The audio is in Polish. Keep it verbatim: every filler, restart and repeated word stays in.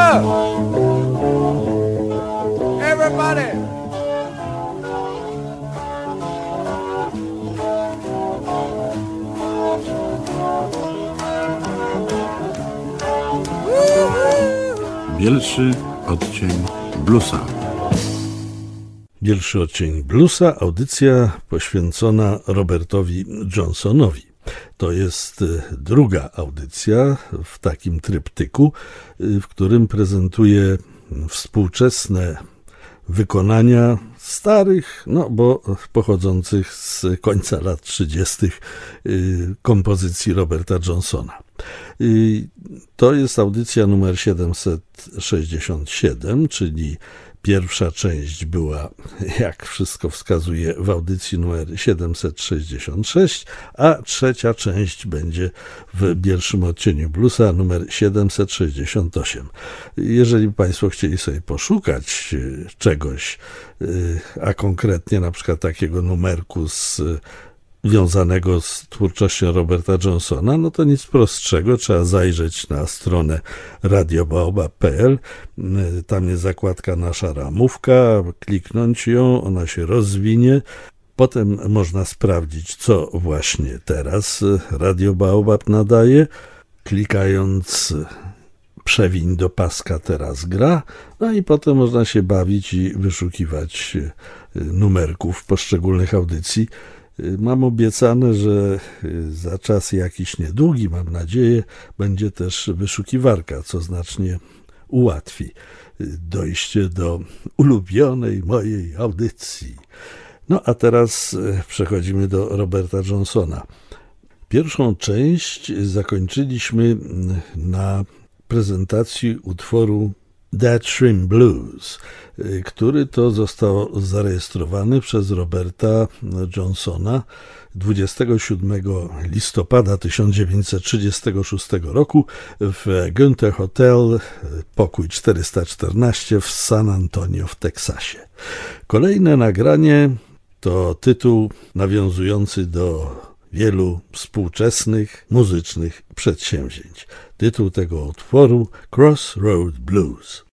up! Everybody! Bielszy odcień bluesa. Bielszy odcień bluesa, audycja poświęcona Robertowi Johnsonowi. To jest druga audycja w takim tryptyku, w którym prezentuję współczesne wykonania starych, no bo pochodzących z końca lat trzydziestych kompozycji Roberta Johnsona. To jest audycja numer siedemset sześćdziesiąt siedem, czyli pierwsza część była, jak wszystko wskazuje, w audycji numer siedemset sześćdziesiąt sześć, a trzecia część będzie w Bielszym odcieniu bluesa numer siedemset sześćdziesiąt osiem. Jeżeli Państwo chcieli sobie poszukać czegoś, a konkretnie na przykład takiego numerku z wiązanego z twórczością Roberta Johnsona, no to nic prostszego, trzeba zajrzeć na stronę radio baobab kropka p l, tam jest zakładka Nasza ramówka, kliknąć ją, ona się rozwinie, potem można sprawdzić, co właśnie teraz Radio Baobab nadaje, klikając przewiń do paska teraz gra, no i potem można się bawić i wyszukiwać numerków poszczególnych audycji. Mam obiecane, że za czas jakiś niedługi, mam nadzieję, będzie też wyszukiwarka, co znacznie ułatwi dojście do ulubionej mojej audycji. No a teraz przechodzimy do Roberta Johnsona. Pierwszą część zakończyliśmy na prezentacji utworu That Shrimp Blues, który to został zarejestrowany przez Roberta Johnsona dwudziestego siódmego listopada tysiąc dziewięćset trzydziestego szóstego roku w Günther Hotel, pokój czterysta czternaście w San Antonio w Teksasie. Kolejne nagranie to tytuł nawiązujący do wielu współczesnych muzycznych przedsięwzięć. Tytuł tego utworu Crossroad Blues.